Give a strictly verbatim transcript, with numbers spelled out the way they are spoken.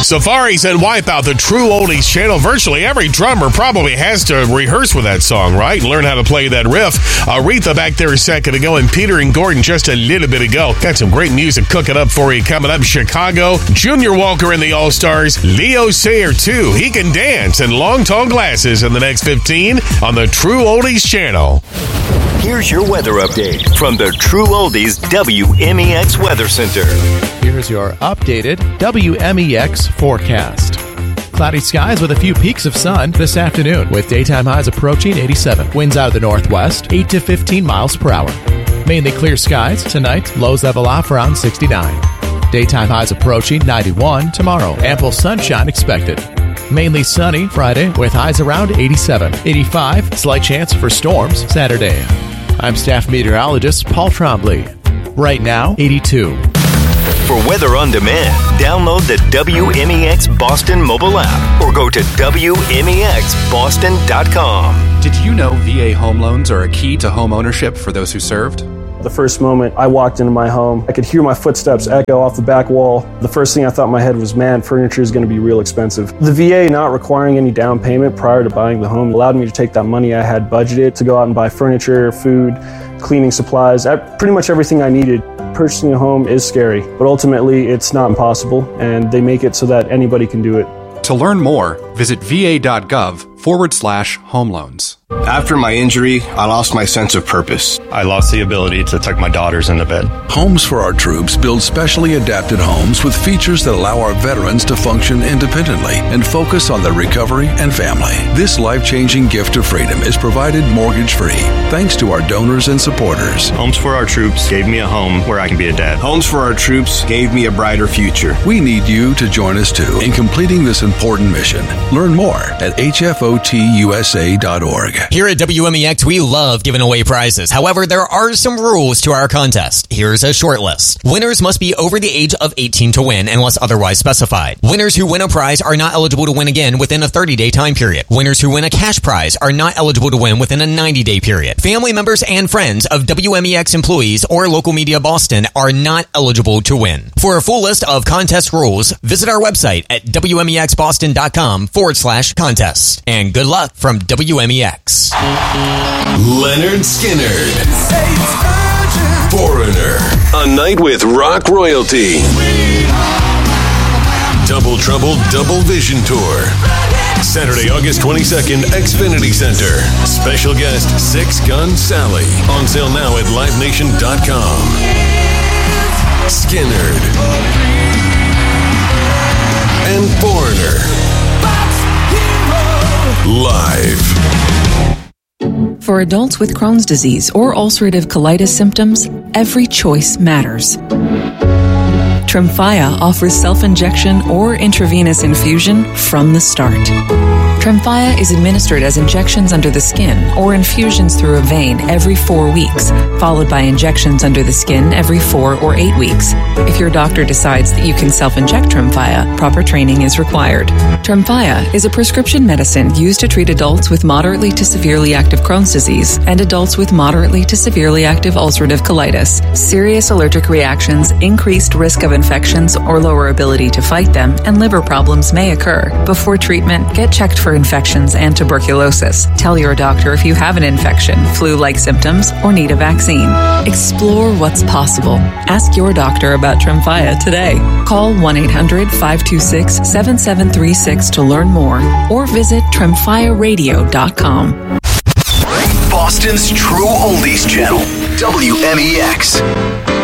Safaris and Wipeout, the True Oldies channel. Virtually every drummer probably has to rehearse with that song, right? And learn how to play that riff. Aretha back there a second ago, and Peter and Gordon just a little bit ago. Got some great music cooking up for you coming up. Chicago, Junior Walker and the All-Stars. Leo Sayer, too. He can dance and long, tall glasses in the next fifteen on the True Oldies channel. Here's your weather update from the True Oldies W M E X Weather Center. Here's your updated W M E X forecast. Cloudy skies with a few peaks of sun this afternoon, with daytime highs approaching eighty-seven. Winds out of the northwest, eight to fifteen miles per hour. Mainly clear skies tonight, lows level off around sixty-nine. Daytime highs approaching ninety-one tomorrow. Ample sunshine expected. Mainly sunny Friday with highs around eighty-seven. eighty-five, slight chance for storms Saturday. I'm staff meteorologist Paul Trombley. Right now, eighty-two. For weather on demand, download the W M E X Boston mobile app or go to W M E X Boston dot com. Did you know V A home loans are a key to home ownership for those who served? The first moment I walked into my home, I could hear my footsteps echo off the back wall. The first thing I thought in my head was, man, furniture is going to be real expensive. The V A not requiring any down payment prior to buying the home allowed me to take that money I had budgeted to go out and buy furniture, food, cleaning supplies, pretty much everything I needed. Purchasing a home is scary, but ultimately it's not impossible, and they make it so that anybody can do it. To learn more, visit va.gov forward slash home loans. After my injury, I lost my sense of purpose. I lost the ability to tuck my daughters into bed. Homes for Our Troops build specially adapted homes with features that allow our veterans to function independently and focus on their recovery and family. This life-changing gift of freedom is provided mortgage-free thanks to our donors and supporters. Homes for Our Troops gave me a home where I can be a dad. Homes for Our Troops gave me a brighter future. We need you to join us too in completing this important mission. Learn more at H F O T U S A dot org. Here at W M E X, we love giving away prizes. However, there are some rules to our contest. Here's a short list. Winners must be over the age of eighteen to win unless otherwise specified. Winners who win a prize are not eligible to win again within a thirty-day time period. Winners who win a cash prize are not eligible to win within a ninety-day period. Family members and friends of W M E X employees or Local Media Boston are not eligible to win. For a full list of contest rules, visit our website at W M E X Boston dot com forward slash contest. And good luck from W M E X. Leonard Skinnard. Foreigner. A night with rock royalty. Double Trouble Double Vision Tour. Saturday, August twenty-second, Xfinity Center. Special guest, Six Gun Sally. On sale now at live nation dot com. Skinnard. And Foreigner. Live. For adults with Crohn's disease or ulcerative colitis symptoms, every choice matters. Tremfya offers self-injection or intravenous infusion from the start. Tremfya is administered as injections under the skin or infusions through a vein every four weeks, followed by injections under the skin every four or eight weeks. If your doctor decides that you can self-inject Tremfya, proper training is required. Tremfya is a prescription medicine used to treat adults with moderately to severely active Crohn's disease and adults with moderately to severely active ulcerative colitis. Serious allergic reactions, increased risk of infections or lower ability to fight them, and liver problems may occur. Before treatment, get checked for infections and tuberculosis. Tell your doctor if you have an infection, flu-like symptoms, or need a vaccine. Explore what's possible. Ask your doctor about Tremfya today. Call one eight hundred five two six seven seven three six to learn more or visit tremfya radio dot com. Boston's True Oldies channel, W M E X.